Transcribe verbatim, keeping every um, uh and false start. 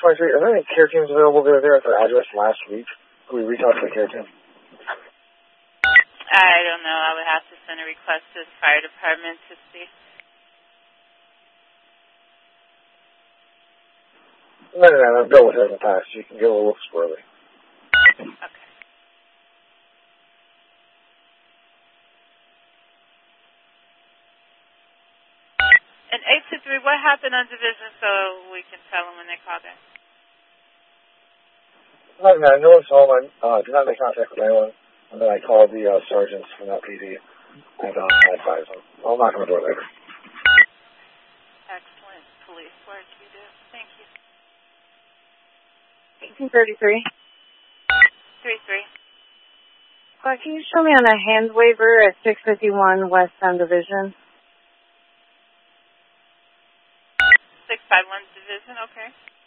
twenty-three, are there any care teams available there, there at their address last week? Can we reach out to the care team? I don't know. I would have to send a request to the fire department to see. No, no, no, I've dealt with her in the past. You can get a little squirrely. Okay. And eight two three, what happened on Division so we can tell them when they call back? No, no, no one's home. I uh, did not make contact with anyone. And then I called the uh, sergeants from that P D and uh, I advised them. I'll knock on the door later. Excellent police work you do. Thank you. eighteen thirty-three. three three. Uh, can you show me on a hand waiver at six fifty-one West End Division? six five one Division, okay.